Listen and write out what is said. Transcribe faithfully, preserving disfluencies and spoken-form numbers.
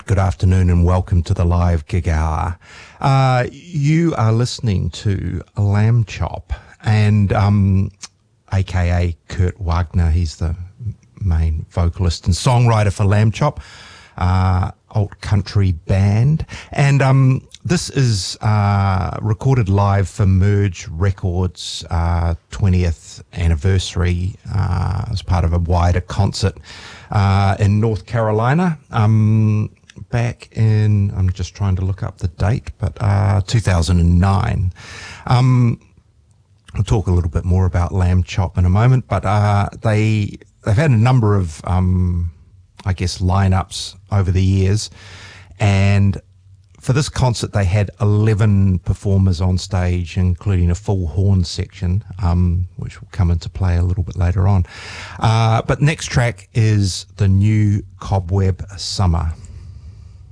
Good afternoon and welcome to the live gig hour. Uh, you are listening to Lamb Chop and um, aka Kurt Wagner. He's the main vocalist and songwriter for Lamb Chop, uh, alt country band. And um, this is uh, recorded live for Merge Records' uh, twentieth anniversary uh, as part of a wider concert uh, in North Carolina. Um, back in, I'm just trying to look up the date, but uh, two thousand nine. Um, I'll talk a little bit more about Lamb Chop in a moment, but uh, they, they've had a number of, um, I guess, lineups over the years. And for this concert, they had eleven performers on stage, including a full horn section, um, which will come into play a little bit later on. Uh, but next track is the new Cobweb Summer.